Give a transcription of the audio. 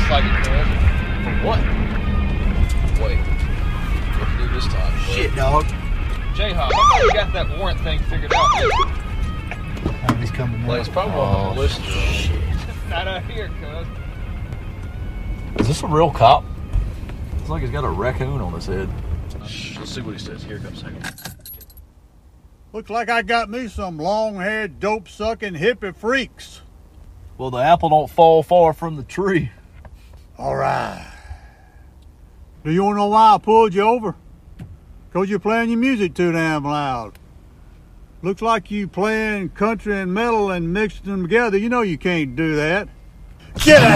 looks like it could. For what? Wait. What to do this time? Bud? Shit, dog. J-Hop, I thought you got that warrant thing figured out. Oh, he's coming now. Well, it's probably on the list. Shit. Not out here, cuz. Is this a real cop? It's like he's got a raccoon on his head. Let's see what he says. Here comes a second. Looks like I got me some long-haired, dope-sucking hippie freaks. Well, the apple don't fall far from the tree. All right. Do you want to know why I pulled you over? Because you're playing your music too damn loud. Looks like you playing country and metal and mixing them together. You know you can't do that. Get out!